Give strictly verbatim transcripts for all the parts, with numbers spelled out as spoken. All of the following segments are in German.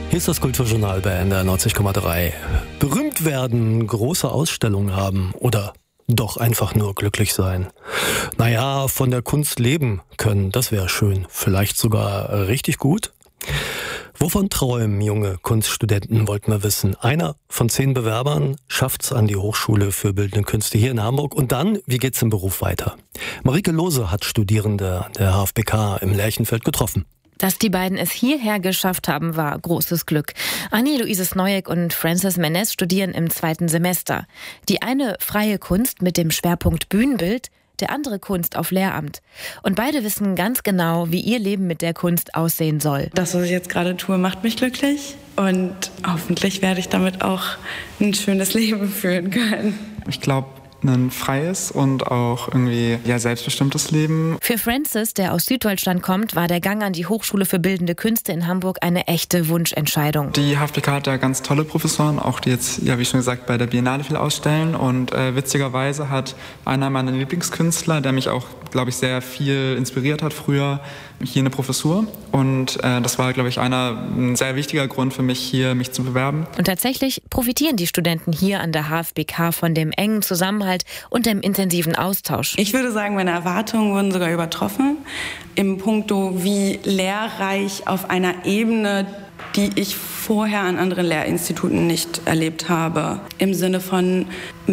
Hier ist das Kulturjournal bei N D R neunzig Komma drei. Berühmt werden, große Ausstellungen haben oder doch einfach nur glücklich sein. Naja, von der Kunst leben können, das wäre schön. Vielleicht sogar richtig gut. Wovon träumen junge Kunststudenten, wollten wir wissen. Einer von zehn Bewerbern schafft's an die Hochschule für Bildende Künste hier in Hamburg. Und dann, wie geht's im Beruf weiter? Marike Lose hat Studierende der H F B K im Lerchenfeld getroffen. Dass die beiden es hierher geschafft haben, war großes Glück. Annie-Luise Snoyek und Frances Menes studieren im zweiten Semester. Die eine freie Kunst mit dem Schwerpunkt Bühnenbild, der andere Kunst auf Lehramt. Und beide wissen ganz genau, wie ihr Leben mit der Kunst aussehen soll. Das, was ich jetzt gerade tue, macht mich glücklich. Und hoffentlich werde ich damit auch ein schönes Leben führen können. Ich glaube, ein freies und auch irgendwie ja, selbstbestimmtes Leben. Für Francis, der aus Süddeutschland kommt, war der Gang an die Hochschule für Bildende Künste in Hamburg eine echte Wunschentscheidung. Die H F B K hat ja ganz tolle Professoren, auch die jetzt, ja wie schon gesagt, bei der Biennale viel ausstellen. Und äh, witzigerweise hat einer meiner Lieblingskünstler, der mich auch, glaube ich, sehr viel inspiriert hat früher, hier eine Professur. Und äh, das war, glaube ich, einer, ein sehr wichtiger Grund für mich, hier mich zu bewerben. Und tatsächlich profitieren die Studenten hier an der H F B K von dem engen Zusammenhalt und dem intensiven Austausch. Ich würde sagen, meine Erwartungen wurden sogar übertroffen. Im Punkto, wie lehrreich auf einer Ebene, die ich vorher an anderen Lehrinstituten nicht erlebt habe. Im Sinne von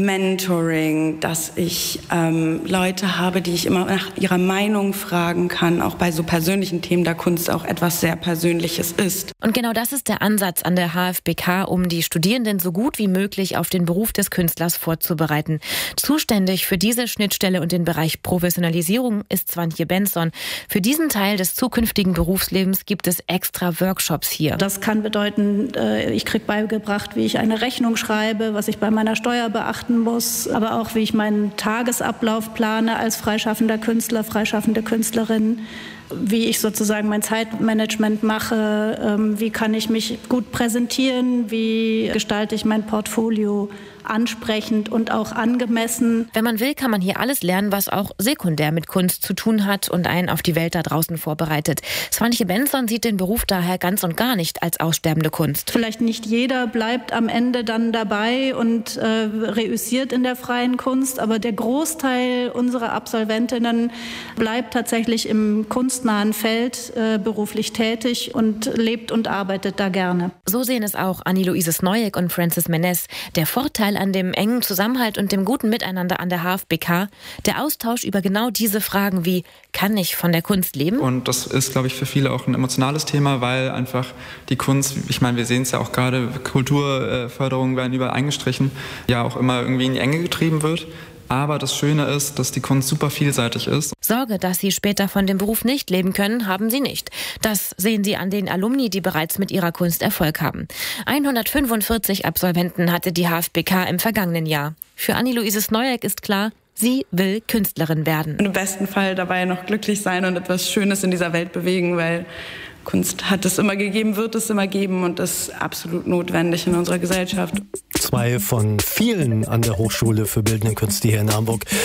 Mentoring, dass ich ähm, Leute habe, die ich immer nach ihrer Meinung fragen kann, auch bei so persönlichen Themen, da Kunst auch etwas sehr Persönliches ist. Und genau das ist der Ansatz an der H F B K, um die Studierenden so gut wie möglich auf den Beruf des Künstlers vorzubereiten. Zuständig für diese Schnittstelle und den Bereich Professionalisierung ist Swantje Benson. Für diesen Teil des zukünftigen Berufslebens gibt es extra Workshops hier. Das kann bedeuten, ich kriege beigebracht, wie ich eine Rechnung schreibe, was ich bei meiner Steuer beachten muss, aber auch wie ich meinen Tagesablauf plane als freischaffender Künstler, freischaffende Künstlerin, wie ich sozusagen mein Zeitmanagement mache, wie kann ich mich gut präsentieren, wie gestalte ich mein Portfolio ansprechend und auch angemessen. Wenn man will, kann man hier alles lernen, was auch sekundär mit Kunst zu tun hat und einen auf die Welt da draußen vorbereitet. Swantje Benson sieht den Beruf daher ganz und gar nicht als aussterbende Kunst. Vielleicht nicht jeder bleibt am Ende dann dabei und äh, reüssiert in der freien Kunst, aber der Großteil unserer Absolventinnen bleibt tatsächlich im kunstnahen Feld äh, beruflich tätig und lebt und arbeitet da gerne. So sehen es auch Annie-Luise Snoyek und Frances Menes. Der Vorteil an dem engen Zusammenhalt und dem guten Miteinander an der H F B K, der Austausch über genau diese Fragen wie, kann ich von der Kunst leben? Und das ist, glaube ich, für viele auch ein emotionales Thema, weil einfach die Kunst, ich meine, wir sehen es ja auch gerade, Kulturförderungen werden überall eingestrichen, ja auch immer irgendwie in die Enge getrieben wird. Aber das Schöne ist, dass die Kunst super vielseitig ist. Sorge, dass sie später von dem Beruf nicht leben können, haben sie nicht. Das sehen sie an den Alumni, die bereits mit ihrer Kunst Erfolg haben. hundertfünfundvierzig Absolventen hatte die H F B K im vergangenen Jahr. Für Annie-Luise Snoyek ist klar, sie will Künstlerin werden. Im besten Fall dabei noch glücklich sein und etwas Schönes in dieser Welt bewegen, weil Kunst hat es immer gegeben, wird es immer geben und ist absolut notwendig in unserer Gesellschaft. Zwei von vielen an der Hochschule für Bildende Künste hier in Hamburg.